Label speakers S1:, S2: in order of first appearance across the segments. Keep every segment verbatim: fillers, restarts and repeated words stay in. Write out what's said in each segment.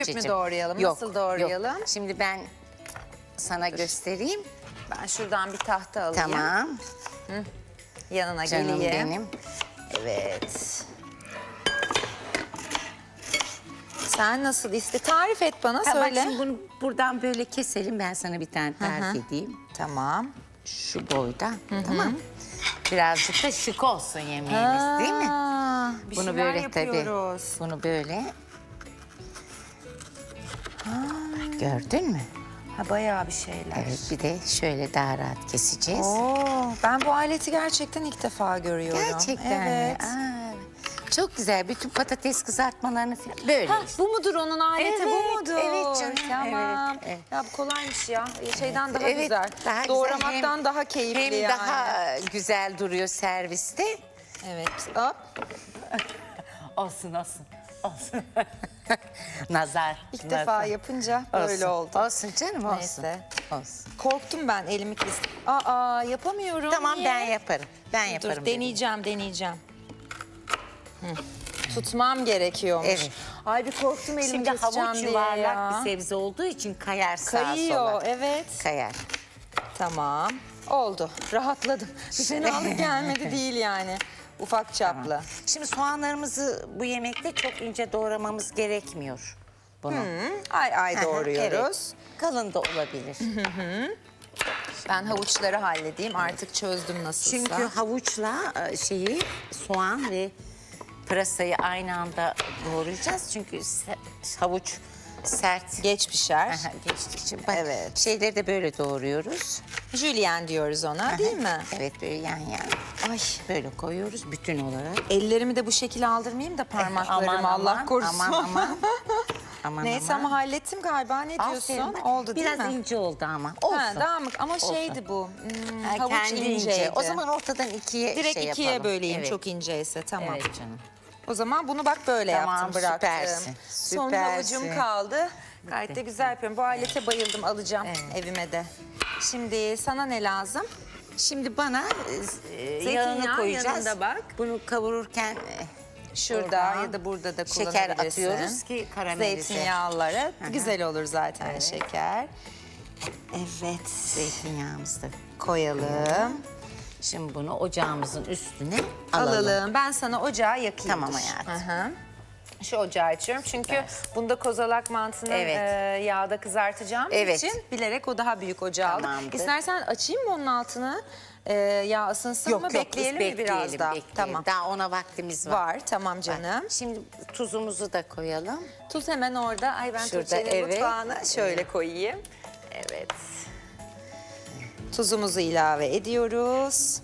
S1: mi doğrayalım?
S2: Yok,
S1: Nasıl doğrayalım?
S2: Yok. Şimdi ben sana göstereyim.
S1: Ben şuradan bir tahta alayım.
S2: Tamam.
S1: Yanına
S2: Canım
S1: geleyim.
S2: benim.
S1: Evet. Sen nasıl iste? Tarif et bana,
S2: Ha, bak
S1: söyle.
S2: şimdi bunu buradan böyle keselim. Ben sana bir tane tarif edeyim.
S1: Tamam.
S2: Şu boyda. Tamam. Birazcık da şık olsun yemeğimiz, değil mi?
S1: Aa, bir
S2: Bunu
S1: şeyler
S2: böyle tabii.
S1: yapıyoruz.
S2: Bunu böyle. Bak, gördün mü?
S1: Ha, bayağı bir şeyler.
S2: Evet, bir de şöyle daha rahat keseceğiz.
S1: Oo, ben bu aleti gerçekten ilk defa görüyorum.
S2: Gerçekten mi?
S1: Evet.
S2: Aa, çok güzel. Bütün patates kızartmalarını falan böyle.
S1: Ha, bu mudur onun aleti, bu
S2: Evet,
S1: mudur?
S2: evet canım,
S1: Tamam.
S2: evet, evet.
S1: Ya bu kolaymış ya. Şeyden daha
S2: Evet,
S1: güzel.
S2: daha güzel.
S1: Doğramaktan
S2: Hem-
S1: daha keyifli
S2: Hem
S1: yani.
S2: daha güzel duruyor serviste.
S1: Evet. Hop.
S2: Olsun, olsun. Olsun. Nazar.
S1: İlk
S2: nazar.
S1: defa yapınca böyle
S2: Olsun.
S1: oldu.
S2: Olsun canım, olsun.
S1: Neyse.
S2: Olsun.
S1: Korktum ben, elimi kestim. Aa, yapamıyorum.
S2: Tamam,
S1: Niye?
S2: ben yaparım. Ben
S1: Dur,
S2: yaparım.
S1: deneyeceğim, deneyeceğim. Hı. Tutmam gerekiyormuş.
S2: Evet.
S1: Ay, bir korktum elimi
S2: Şimdi
S1: keseceğim
S2: havuç
S1: diye
S2: yuvarlak
S1: ya.
S2: bir sebze olduğu için kayar sağa
S1: Kayıyor,
S2: sola.
S1: evet.
S2: Kayar.
S1: Tamam. Oldu. Rahatladım. Bir fenalık gelmedi değil yani. Ufak çaplı.
S2: Şimdi soğanlarımızı bu yemekte çok ince doğramamız gerekmiyor. Bunu.
S1: Hı, ay ay doğruyoruz.
S2: Evet. Kalın da olabilir.
S1: Ben havuçları halledeyim. Artık çözdüm nasılsa.
S2: Çünkü havuçla e, şeyi soğan ve pırasayı aynı anda doğrayacağız. Çünkü se- havuç sert.
S1: geç pişer.
S2: Aha, geçtikçe. Bak,
S1: Evet.
S2: şeyleri de böyle doğruyoruz.
S1: Julienne diyoruz ona, değil mi?
S2: Evet, böyle yan yana.
S1: Ay,
S2: Böyle koyuyoruz bütün olarak.
S1: ellerimi de bu şekilde aldırmayayım da parmaklarımı,
S2: Aman,
S1: Allah
S2: aman,
S1: korusun.
S2: Aman aman. Aman,
S1: Neyse
S2: aman.
S1: ama hallettim galiba. Ne diyorsun?
S2: Aferin, bak,
S1: Oldu değil
S2: biraz
S1: mi?
S2: Biraz ince oldu ama. Olsun.
S1: Ha, daha mı? Ama
S2: Olsun.
S1: şeydi bu. Hmm,
S2: Ha,
S1: havuç
S2: kendi
S1: inceydi.
S2: O zaman ortadan ikiye
S1: direkt
S2: şey
S1: ikiye
S2: yapalım.
S1: böleyim,
S2: Evet.
S1: çok inceyse. Tamam.
S2: Evet canım.
S1: O zaman bunu bak böyle
S2: Tamam,
S1: yaptım, bıraktım.
S2: süpersin,
S1: Son
S2: süpersin.
S1: havucum kaldı. Gayet de güzel yapıyorum. Bu alete bayıldım, alacağım
S2: Evet.
S1: evime de. Şimdi sana ne lazım?
S2: Şimdi bana e,
S1: Zeytinyağı
S2: yağını koyacağız.
S1: yanında bak.
S2: Bunu kavururken e,
S1: Şurada
S2: oradan
S1: ya da burada da
S2: şeker
S1: kullanabilirsin.
S2: atıyoruz ki karamelize.
S1: Zeytinyağları. Güzel olur zaten
S2: Evet.
S1: şeker. Evet.
S2: Zeytinyağımızı da
S1: Koyalım.
S2: Şimdi bunu ocağımızın üstüne alalım.
S1: Alalım. Ben sana ocağı yakayım.
S2: Tamam
S1: dur.
S2: hayatım.
S1: Hı hı. Şu ocağı açıyorum çünkü
S2: Süpersin.
S1: bunda kozalak mantının
S2: Evet.
S1: e, yağda kızartacağım
S2: Evet.
S1: için bilerek o daha büyük ocağı aldım.
S2: Tamamdır.
S1: İstersen açayım mı onun altını? E, yağ ısınsın mı?
S2: biz
S1: Bekleyelim mi biraz
S2: bekleyelim,
S1: daha?
S2: bekleyelim.
S1: Tamam.
S2: Daha ona vaktimiz var.
S1: Var, tamam canım.
S2: Bak, şimdi tuzumuzu da koyalım.
S1: Tuz hemen orada. Ay, ben
S2: Şurada,
S1: Tuğçe'nin
S2: evet.
S1: mutfağına şöyle koyayım. Evet. Tuzumuzu ilave ediyoruz.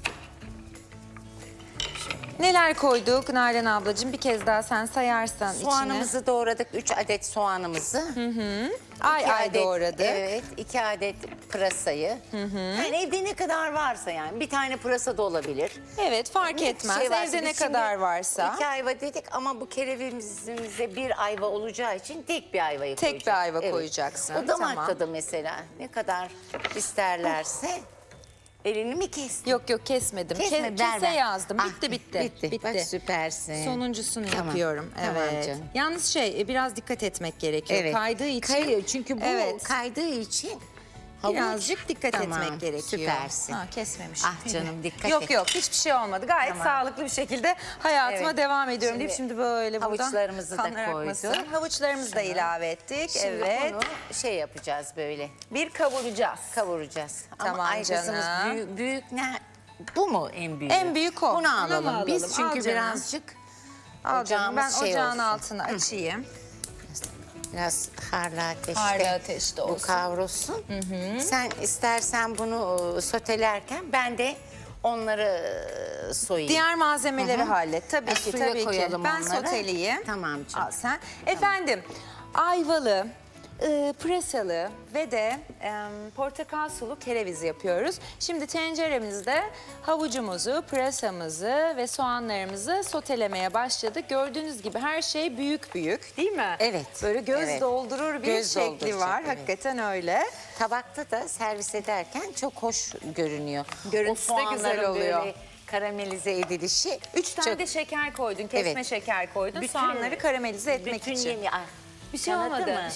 S1: Neler koyduk Nalan ablacığım? Bir kez daha sen sayarsan içine.
S2: Soğanımızı doğradık. Üç adet soğanımızı.
S1: Ay
S2: İki
S1: ay
S2: adet,
S1: doğradık.
S2: Evet, iki adet pırasayı. Yani evde ne kadar varsa yani. Bir tane pırasa da olabilir.
S1: Evet, fark
S2: Bir
S1: etmez.
S2: şey varsa,
S1: Evde ne
S2: biz şimdi
S1: kadar varsa.
S2: İki ayva dedik ama bu kerevizimize bir ayva olacağı için tek bir ayvayı
S1: Tek
S2: koyacağız.
S1: bir ayva koyacaksın,
S2: O damak
S1: tamam.
S2: tadı mesela ne kadar isterlerse. Elini mi kestin?
S1: Yok yok kesmedim.
S2: Kesme,
S1: Ke-
S2: ver,
S1: kese
S2: ver.
S1: yazdım.
S2: Ah,
S1: Bitti bitti.
S2: bitti. Bak, süpersin.
S1: Sonuncusunu
S2: Tamam,
S1: yapıyorum.
S2: tamam
S1: Evet.
S2: canım.
S1: Yalnız şey e, biraz dikkat etmek gerekiyor.
S2: Evet.
S1: Kaydığı için.
S2: Kayıyor çünkü bu
S1: Evet.
S2: kaydığı için havuç.
S1: Birazcık dikkat
S2: Tamam,
S1: etmek gerekiyor.
S2: Süpersin.
S1: Ha, kesmemiş.
S2: Ah canım, dikkat
S1: yok
S2: et.
S1: yok hiçbir şey olmadı. Gayet
S2: Tamam.
S1: sağlıklı bir şekilde hayatıma
S2: Evet.
S1: devam ediyorum deyip
S2: Şimdi
S1: şimdi böyle burada
S2: havuçlarımızı da
S1: kanlar akmasın.
S2: koyduk.
S1: Havuçlarımızı da ilave ettik.
S2: Şimdi
S1: evet.
S2: bunu şey yapacağız böyle.
S1: Bir kavuracağız.
S2: Kavuracağız.
S1: Tamam
S2: Ama aygazımız
S1: canım.
S2: büyük, büyük ne? Bu mu en büyük?
S1: En büyük o.
S2: Bunu
S1: Bunu
S2: alalım,
S1: mu alalım?
S2: biz
S1: Al
S2: çünkü
S1: canım.
S2: birazcık
S1: Al canım, ben
S2: ocağımız şey
S1: ocağın
S2: olsun.
S1: altını açayım.
S2: Biraz harlı ateşte,
S1: Harlı ateşte
S2: bu
S1: olsun.
S2: kavrulsun. Sen istersen bunu e, sotelerken ben de onları e, soyayım.
S1: Diğer malzemeleri hallet. Tabii
S2: Ha,
S1: ki,
S2: suya
S1: tabii ki.
S2: koyalım
S1: Ben
S2: onları.
S1: soteleyeyim.
S2: Tamam canım.
S1: Al sen. Efendim, ayvalı, e, pırasalı ve de e, portakal sulu kereviz yapıyoruz. Şimdi tenceremizde havucumuzu, pırasamızı ve soğanlarımızı sotelemeye başladık. Gördüğünüz gibi her şey büyük büyük, değil mi?
S2: Evet,
S1: Böyle göz
S2: evet.
S1: doldurur bir
S2: Göz
S1: şekli
S2: dolduracak,
S1: var.
S2: evet.
S1: Hakikaten öyle.
S2: Tabakta da servis ederken çok hoş görünüyor.
S1: Görüntüsü
S2: O
S1: de güzel
S2: soğanların
S1: oluyor.
S2: böyle karamelize edilişi.
S1: Üç tane
S2: çok-
S1: de şeker koydun, kesme
S2: Evet.
S1: şeker koydun.
S2: Bütün-
S1: Soğanları karamelize etmek
S2: bütün
S1: için.
S2: yemi- ah,
S1: Bir şey
S2: Kanadı
S1: olmadı.
S2: mı?